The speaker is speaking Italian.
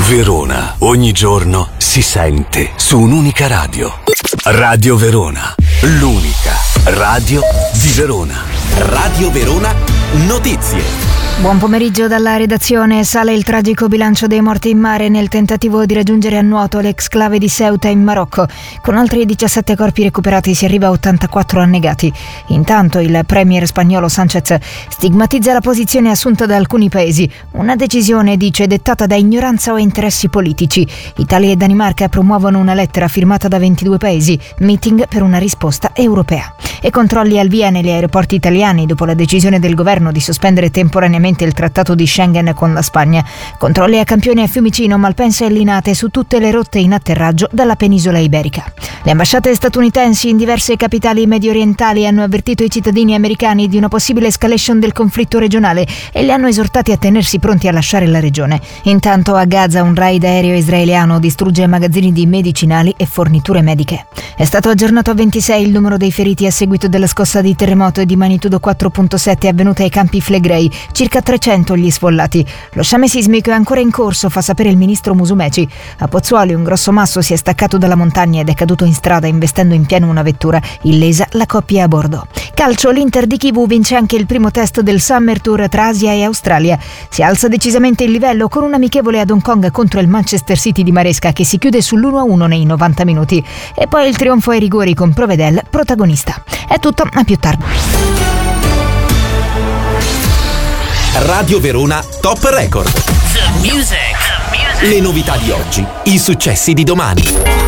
Verona, ogni giorno si sente su un'unica radio. Radio Verona, l'unica radio di Verona. Radio Verona Notizie. Buon pomeriggio dalla redazione. Sale il tragico bilancio dei morti in mare nel tentativo di raggiungere a nuoto l'exclave di Ceuta in Marocco. Con altri 17 corpi recuperati si arriva a 84 annegati. Intanto il premier spagnolo Sánchez stigmatizza la posizione assunta da alcuni paesi. Una decisione, dice, dettata da ignoranza o interessi politici. Italia e Danimarca promuovono una lettera firmata da 22 paesi. Meeting per una risposta europea. E controlli al via negli aeroporti italiani dopo la decisione del governo di sospendere temporaneamente il trattato di Schengen con la Spagna. Controlli a Campione, a Fiumicino, Malpensa e Linate su tutte le rotte in atterraggio dalla penisola iberica. Le ambasciate statunitensi in diverse capitali mediorientali hanno avvertito i cittadini americani di una possibile escalation del conflitto regionale e li hanno esortati a tenersi pronti a lasciare la regione. Intanto a Gaza un raid aereo israeliano distrugge magazzini di medicinali e forniture mediche. È stato aggiornato a 26 il numero dei feriti a seguito della scossa di terremoto di magnitudo 4.7 avvenuta ai Campi Flegrei, circa 300 gli sfollati. Lo sciame sismico è ancora in corso, fa sapere il ministro Musumeci. A Pozzuoli un grosso masso si è staccato dalla montagna ed è caduto in strada investendo in pieno una vettura, illesa la coppia a bordo. Calcio, l'Inter di Kivu vince anche il primo test del Summer Tour tra Asia e Australia. Si alza decisamente il livello con un amichevole ad Hong Kong contro il Manchester City di Maresca che si chiude sull'1-1 nei 90 minuti. E poi il trionfo ai rigori con Provedel protagonista. È tutto, a più tardi. Radio Verona Top Record. The music. Le novità di oggi, i successi di domani.